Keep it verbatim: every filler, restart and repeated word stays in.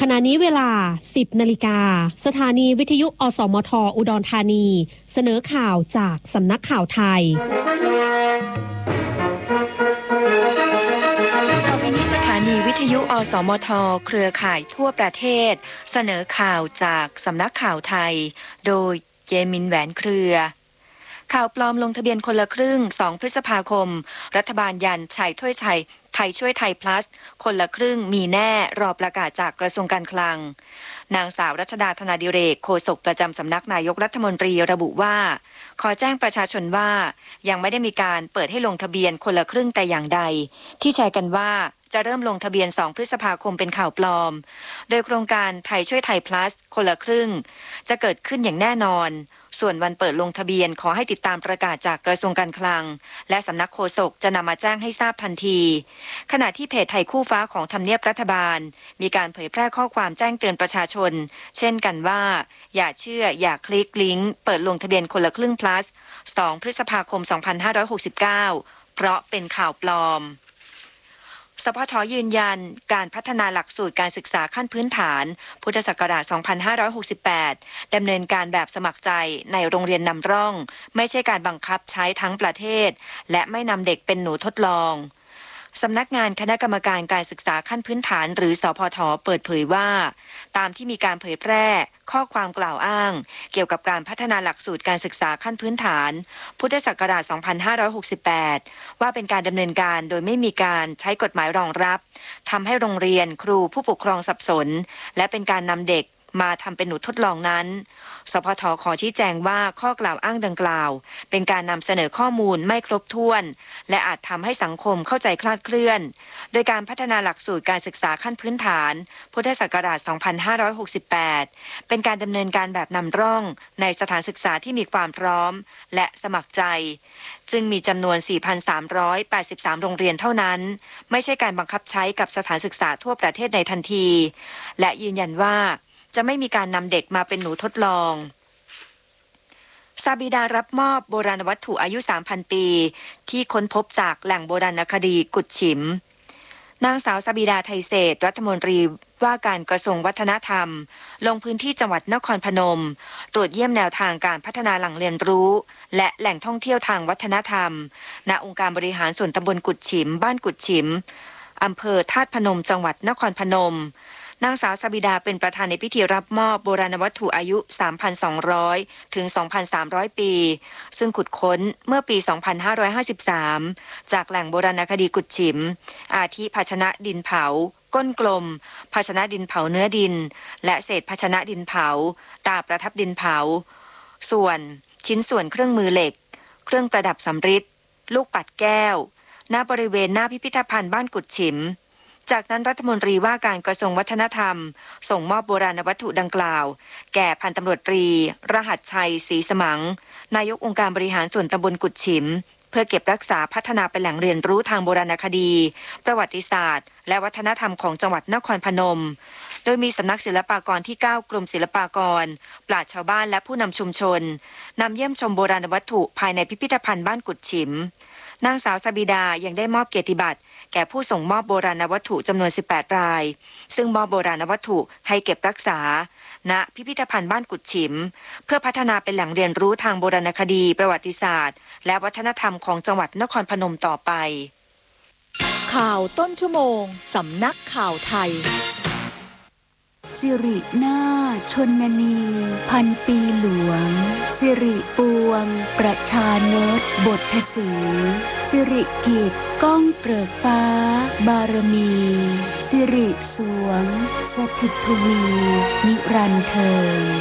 ขณะนี้เวลา สิบนาฬิกาสถานีวิทยุอสมทอุดรธานีเสนอข่าวจากสำนักข่าวไทยต่อไปนี้สถานีวิทยุอสมทเครือข่ายทั่วประเทศเสนอข่าวจากสำนักข่าวไทยโดยเจมินแหวนเครือข่าวปลอมลงทะเบียนคนละครึ่งสองพฤษภาคมรัฐบาลยันชัยถ้วยชัยไทยช่วยไทย plus คนละครึ่งมีแน่รอประกาศจากกระทรวงการคลังนางสาวรัชดาธนาดิเรกโฆษกประจำสำนักนายกรัฐมนตรีระบุว่าขอแจ้งประชาชนว่ายังไม่ได้มีการเปิดให้ลงทะเบียนคนละครึ่งแต่อย่างใดที่แชร์กันว่าจะเริ่มลงทะเบียนสองพฤษภาคมเป็นข่าวปลอมโดยโครงการไทยช่วยไทย plus คนละครึ่งจะเกิดขึ้นอย่างแน่นอนส่วนวันเปิดลงทะเบียนขอให้ติดตามประกาศจากกระทรวงการคลังและสำนักโฆษกจะนำมาแจ้งให้ทราบทันทีขณะที่เพจไทยคู่ฟ้าของทำเนียบรัฐบาลมีการเผยแพร่ข้อความแจ้งเตือนประชาชนเช่นกันว่าอย่าเชื่ออย่าคลิกลิงก์เปิดลงทะเบียนคนละครึ่ง plus สองพฤษภาคมสองพันห้าร้อยหกสิบเก้าเพราะเป็นข่าวปลอมสพท.ยืนยันการพัฒนาหลักสูตรการศึกษาขั้นพื้นฐานพุทธศักราชสองพันห้าร้อยหกสิบแปดดำเนินการแบบสมัครใจในโรงเรียนนำร่องไม่ใช่การบังคับใช้ทั้งประเทศและไม่นำเด็กเป็นหนูทดลองสำนักงานคณะกรรมการการศึกษาขั้นพื้นฐานหรือสพท.เปิดเผยว่าตามที่มีการเผยแพร่ข้อความกล่าวอ้างเกี่ยวกับการพัฒนาหลักสูตรการศึกษาขั้นพื้นฐานพุทธศักราชสองพันห้าร้อยหกสิบแปดว่าเป็นการดำเนินการโดยไม่มีการใช้กฎหมายรองรับทำให้โรงเรียนครูผู้ปกครองสับสนและเป็นการนำเด็กมาทำเป็นหนูทดลองนั้นสพท.ขอชี้แจงว่าข้อกล่าวอ้างดังกล่าวเป็นการนำเสนอข้อมูลไม่ครบถ้วนและอาจทำให้สังคมเข้าใจคลาดเคลื่อนโดยการพัฒนาหลักสูตรการศึกษาขั้นพื้นฐานพุทธศักราชสองพันห้าร้อยหกสิบแปดเป็นการดำเนินการแบบนำร่องในสถานศึกษาที่มีความพร้อมและสมัครใจซึ่งมีจำนวน สี่พันสามร้อยแปดสิบสาม โรงเรียนเท่านั้นไม่ใช่การบังคับใช้กับสถานศึกษาทั่วประเทศในทันทีและยืนยันว่าจะไม่มีการนำเด็กมาเป็นหนูทดลองซาบิดารับมอบโบราณวัตถุอายุ สามพัน ปีที่ค้นพบจากแหล่งโบราณคดีกุดฉิมนางสาวซาบิดาไทยเศรษฐ์รัฐมนตรีว่าการกระทรวงวัฒนธรรมลงพื้นที่จังหวัดนครพนมตรวจเยี่ยมแนวทางการพัฒนาแหล่งเรียนรู้และแหล่งท่องเที่ยวทางวัฒนธรรมณองค์การบริหารส่วนตำบลกุดฉิมบ้านกุดฉิมอำเภอธาตุพนมจังหวัดนครพนมนางสาวซาบิดาเป็นประธานในพิธีรับมอบโบราณวัตถุอายุ สามพันสองร้อย ถึง สองพันสามร้อย ปีซึ่งขุดค้นเมื่อปี สองพันห้าร้อยห้าสิบสาม จากแหล่งโบราณคดีกุดฉิมอาทิภาชนะดินเผาก้นกลมภาชนะดินเผาเนื้อดินและเศษภาชนะดินเผาตาประทับดินเผาส่วนชิ้นส่วนเครื่องมือเหล็กเครื่องประดับสำริดลูกปัดแก้วณบริเวณหน้าพิพิธภัณฑ์บ้านกุดฉิมจากนั้นรัฐมนตรีว่าการกระทรวงวัฒนธรรมส่งมอบโบราณวัตถุดังกล่าวแก่พันตำรวจตรีรหัสชัยศรีสมังนายกองค์การบริหารส่วนตำบลกุดฉิมเพื่อเก็บรักษาพัฒนาเป็นแหล่งเรียนรู้ทางโบราณคดีประวัติศาสตร์และวัฒนธรรมของจังหวัดนครพนมโดยมีสำนักศิลปากรที่เก้ากรมศิลปากรปราชญ์ชาวบ้านและผู้นำชุมชนนำเยี่ยมชมโบราณวัตถุภายในพิพิธภัณฑ์บ้านกุดฉิมนางสาวซาบิดายังได้มอบเกียรติบัตรแก่ผู้ส่งมอบโบราณวัตถุจำนวนสิบแปดรายซึ่งมอบโบราณวัตถุให้เก็บรักษาณพิพิธภัณฑ์บ้านกุดฉิมเพื่อพัฒนาเป็นแหล่งเรียนรู้ทางโบราณคดีประวัติศาสตร์และวัฒนธรรมของจังหวัดนครพนมต่อไปข่าวต้นชั่วโมงสำนักข่าวไทยสิรินาถชนนีพันปีหลวงสิริปวงประชานตบทสีสิริกิจก้องเกริกฟ้าบารมีสิริสวงสถิตทวีนิรันดร์เทิง